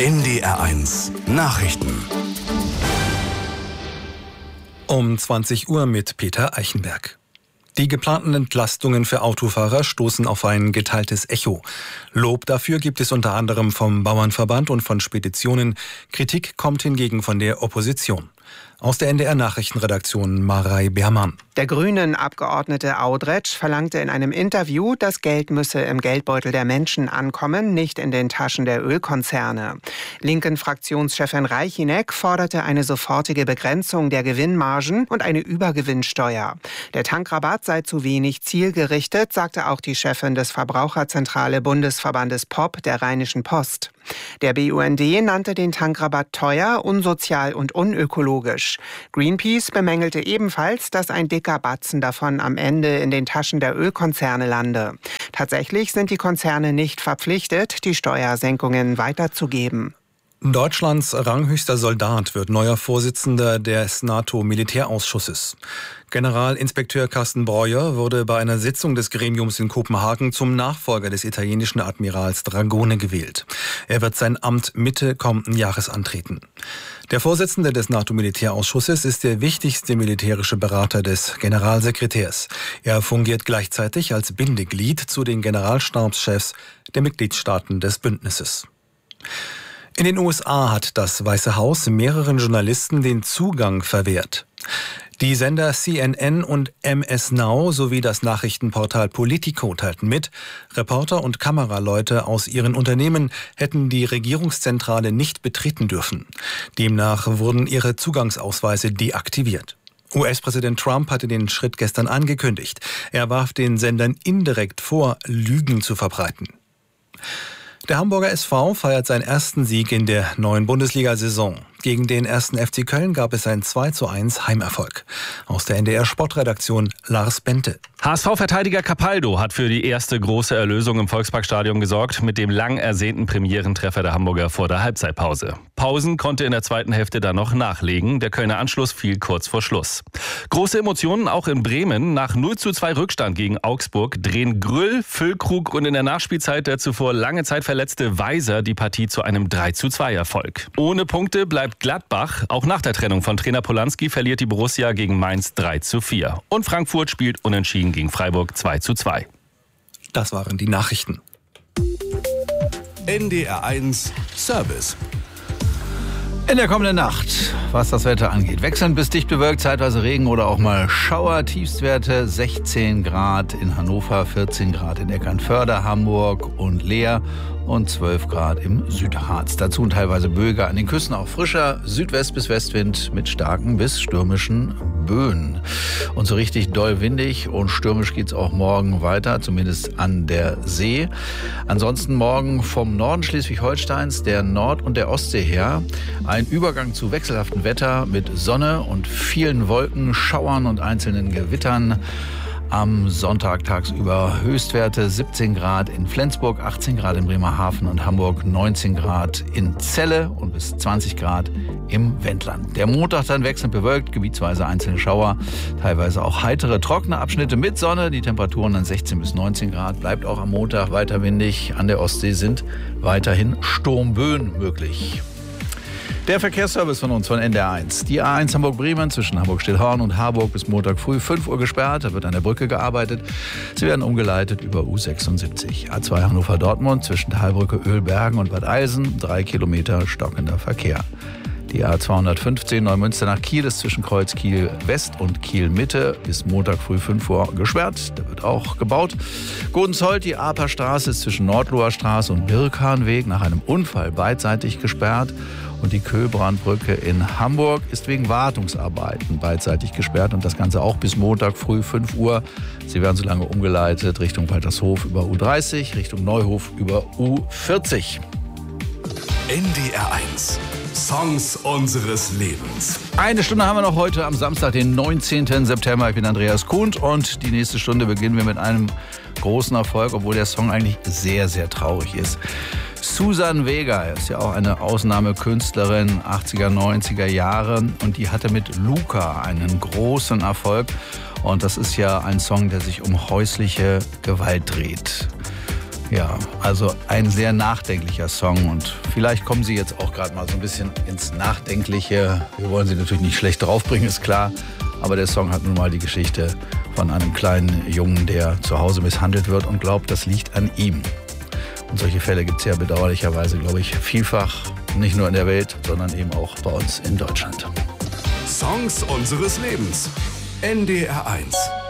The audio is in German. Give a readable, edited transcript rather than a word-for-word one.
NDR1 Nachrichten. Um 20 Uhr mit Peter Eichenberg. Die geplanten Entlastungen für Autofahrer stoßen auf ein geteiltes Echo. Lob dafür gibt es unter anderem vom Bauernverband und von Speditionen. Kritik kommt hingegen von der Opposition. Aus der NDR-Nachrichtenredaktion Marei Beermann. Der Grünen-Abgeordnete Audretsch verlangte in einem Interview, das Geld müsse im Geldbeutel der Menschen ankommen, nicht in den Taschen der Ölkonzerne. Linken-Fraktionschefin Reichinek forderte eine sofortige Begrenzung der Gewinnmargen und eine Übergewinnsteuer. Der Tankrabatt sei zu wenig zielgerichtet, sagte auch die Chefin des Verbraucherzentrale Bundesverbandes POP der Rheinischen Post. Der BUND nannte den Tankrabatt teuer, unsozial und unökologisch. Greenpeace bemängelte ebenfalls, dass ein dicker Batzen davon am Ende in den Taschen der Ölkonzerne lande. Tatsächlich sind die Konzerne nicht verpflichtet, die Steuersenkungen weiterzugeben. Deutschlands ranghöchster Soldat wird neuer Vorsitzender des NATO-Militärausschusses. Generalinspekteur Carsten Breuer wurde bei einer Sitzung des Gremiums in Kopenhagen zum Nachfolger des italienischen Admirals Dragone gewählt. Er wird sein Amt Mitte kommenden Jahres antreten. Der Vorsitzende des NATO-Militärausschusses ist der wichtigste militärische Berater des Generalsekretärs. Er fungiert gleichzeitig als Bindeglied zu den Generalstabschefs der Mitgliedstaaten des Bündnisses. In den USA hat das Weiße Haus mehreren Journalisten den Zugang verwehrt. Die Sender CNN und MS Now sowie das Nachrichtenportal Politico teilten mit, Reporter und Kameraleute aus ihren Unternehmen hätten die Regierungszentrale nicht betreten dürfen. Demnach wurden ihre Zugangsausweise deaktiviert. US-Präsident Trump hatte den Schritt gestern angekündigt. Er warf den Sendern indirekt vor, Lügen zu verbreiten. Der Hamburger SV feiert seinen ersten Sieg in der neuen Bundesliga-Saison. Gegen den 1. FC Köln gab es einen 2:1 Heimerfolg. Aus der NDR-Sportredaktion Lars Bente. HSV-Verteidiger Capaldo hat für die erste große Erlösung im Volksparkstadion gesorgt mit dem lang ersehnten Premierentreffer der Hamburger vor der Halbzeitpause. Pausen konnte in der zweiten Hälfte dann noch nachlegen. Der Kölner Anschluss fiel kurz vor Schluss. Große Emotionen auch in Bremen. Nach 0:2 Rückstand gegen Augsburg drehen Grüll, Füllkrug und in der Nachspielzeit der zuvor lange Zeit verletzte Weiser die Partie zu einem 3:2 Erfolg. Ohne Punkte bleibt Gladbach. Auch nach der Trennung von Trainer Polanski verliert die Borussia gegen Mainz 3:4. Und Frankfurt spielt unentschieden gegen Freiburg 2:2. Das waren die Nachrichten. NDR1 Service. In der kommenden Nacht, was das Wetter angeht, wechselnd bis dicht bewölkt, zeitweise Regen oder auch mal Schauer. Tiefstwerte 16 Grad in Hannover, 14 Grad in Eckernförde, Hamburg und Leer und 12 Grad im Südharz. Dazu teilweise Böe an den Küsten, auch frischer Südwest- bis Westwind mit starken bis stürmischen Böen. Und so richtig doll windig und stürmisch geht's auch morgen weiter, zumindest an der See. Ansonsten morgen vom Norden Schleswig-Holsteins, der Nord- und der Ostsee her, ein Übergang zu wechselhaftem Wetter mit Sonne und vielen Wolken, Schauern und einzelnen Gewittern. Am Sonntag tagsüber Höchstwerte 17 Grad in Flensburg, 18 Grad in Bremerhaven und Hamburg, 19 Grad in Celle und bis 20 Grad im Wendland. Der Montag dann wechselnd bewölkt, gebietsweise einzelne Schauer, teilweise auch heitere, trockene Abschnitte mit Sonne. Die Temperaturen dann 16 bis 19 Grad, bleibt auch am Montag weiter windig. An der Ostsee sind weiterhin Sturmböen möglich. Der Verkehrsservice von uns von NDR1. Die A1 Hamburg-Bremen zwischen Hamburg-Stillhorn und Harburg bis Montag früh 5 Uhr gesperrt. Da wird an der Brücke gearbeitet. Sie werden umgeleitet über U76. A2 Hannover-Dortmund zwischen der Heilbrücke Ölbergen und Bad Eilsen 3 Kilometer stockender Verkehr. Die A215 Neumünster nach Kiel ist zwischen Kreuz Kiel West und Kiel Mitte bis Montag früh 5 Uhr gesperrt. Da wird auch gebaut. Godensholt, die Aperstraße ist zwischen Nordloher Straße und Birkhahnweg nach einem Unfall beidseitig gesperrt. Und die Köhlbrandbrücke in Hamburg ist wegen Wartungsarbeiten beidseitig gesperrt. Und das Ganze auch bis Montag früh 5 Uhr. Sie werden so lange umgeleitet Richtung Waltershof über U30, Richtung Neuhof über U40. NDR1 Songs unseres Lebens. Eine Stunde haben wir noch heute am Samstag, den 19. September. Ich bin Andreas Kuhn und die nächste Stunde beginnen wir mit einem großen Erfolg, obwohl der Song eigentlich sehr, sehr traurig ist. Suzanne Vega ist ja auch eine Ausnahmekünstlerin 80er, 90er Jahre und die hatte mit Luca einen großen Erfolg. Und das ist ja ein Song, der sich um häusliche Gewalt dreht. Ja, also ein sehr nachdenklicher Song und vielleicht kommen Sie jetzt auch gerade mal so ein bisschen ins Nachdenkliche. Wir wollen Sie natürlich nicht schlecht draufbringen, ist klar, aber der Song hat nun mal die Geschichte von einem kleinen Jungen, der zu Hause misshandelt wird und glaubt, das liegt an ihm. Und solche Fälle gibt es ja bedauerlicherweise, glaube ich, vielfach, nicht nur in der Welt, sondern eben auch bei uns in Deutschland. Songs unseres Lebens. NDR 1.